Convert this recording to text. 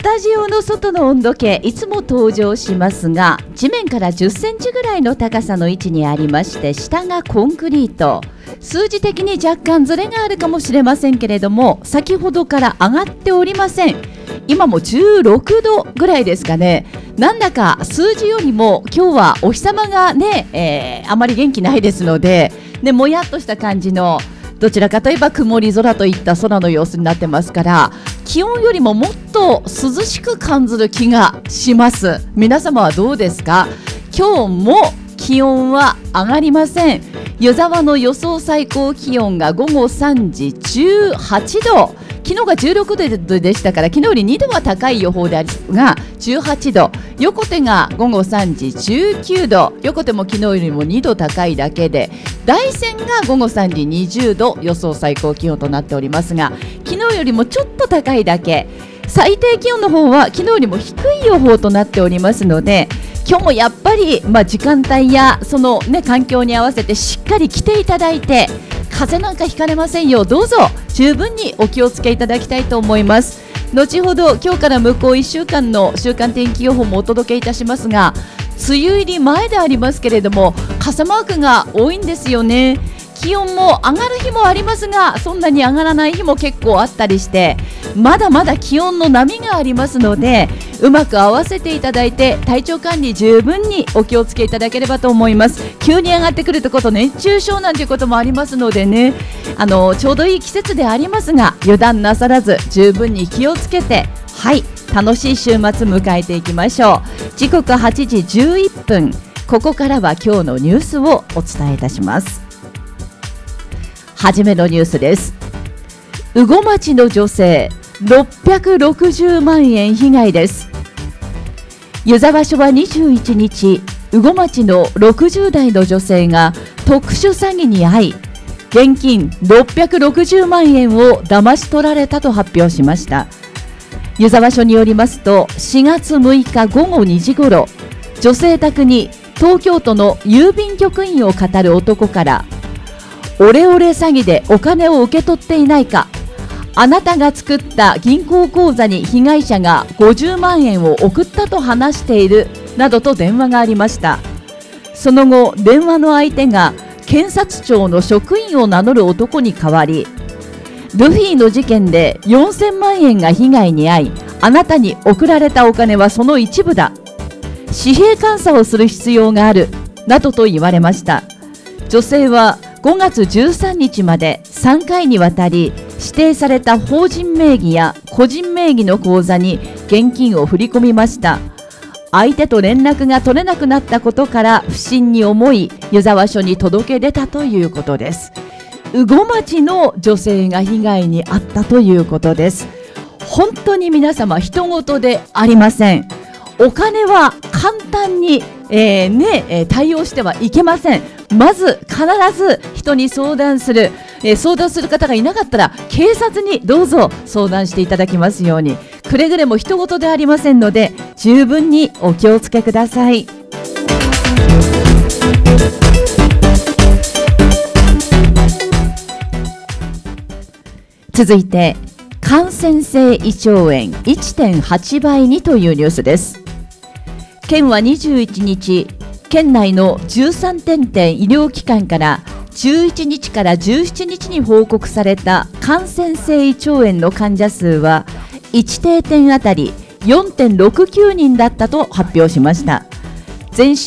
タジオの外の温度計いつも登場しますが、地面から10センチぐらいの高さの位置にありまして、下がコンクリート。数字的に若干ずれがあるかもしれませんけれども、先ほどから上がっておりません。今も16度ぐらいですかね。なんだか数字よりも今日はお日様がね、あまり元気ないですので、もやっとした感じの、どちらかといえば曇り空といった空の様子になってますから、気温よりももっと涼しく感じる気がします。皆様はどうですか？今日も気温は上がりません。湯沢の予想最高気温が午後3時18度。昨日が16度でしたから、昨日より2度は高い予報でありますが18度。横手が午後3時19度。横手も昨日よりも2度高いだけで、大山が午後3時20度予想最高気温となっておりますが、昨日よりもちょっと高いだけ。最低気温の方は昨日よりも低い予報となっておりますので、今日もやっぱり、時間帯やその、環境に合わせてしっかり着ていただいて、風邪なんかひかれませんよう、どうぞ十分にお気をつけいただきたいと思います。後ほど今日から向こう1週間の週間天気予報もお届けいたしますが、梅雨入り前でありますけれども、傘マークが多いんですよね。気温も上がる日もありますが、そんなに上がらない日も結構あったりして、まだまだ気温の波がありますので、うまく合わせていただいて、体調管理十分にお気をつけいただければと思います。急に上がってくるとこと熱中症なんていうこともありますのでね、ちょうどいい季節でありますが、油断なさらず十分に気をつけて、楽しい週末迎えていきましょう。時刻8時11分。ここからは今日のニュースをお伝えいたします。はじめのニュースです。羽後町の女性660万円被害です。湯沢署は21日、羽後町の60代の女性が特殊詐欺に遭い、現金660万円を騙し取られたと発表しました。湯沢署によりますと、4月6日午後2時ごろ、女性宅に東京都の郵便局員を語る男から、オレオレ詐欺でお金を受け取っていないか、あなたが作った銀行口座に被害者が50万円を送ったと話しているなどと電話がありました。その後、電話の相手が検察庁の職員を名乗る男に代わり、ルフィの事件で4000万円が被害に遭い、あなたに送られたお金はその一部だ、紙幣監査をする必要があるなどと言われました。女性は5月13日まで3回にわたり、指定された法人名義や個人名義の口座に現金を振り込みました。相手と連絡が取れなくなったことから不審に思い、湯沢署に届け出たということです。羽後町の女性が被害に遭ったということです。本当に皆様、人事でありません。お金は簡単に、対応してはいけません。まず必ず人に相談する、相談する方がいなかったら警察にどうぞ相談していただきますように。くれぐれも人事でありませんので、十分にお気をつけください。続いて、感染性胃腸炎 1.8 倍にというニュースです。県は21日、県内の13点々医療機関から11日から17日に報告された感染性胃腸炎の患者数は1定点あたり 4.69 人だったと発表しました。前週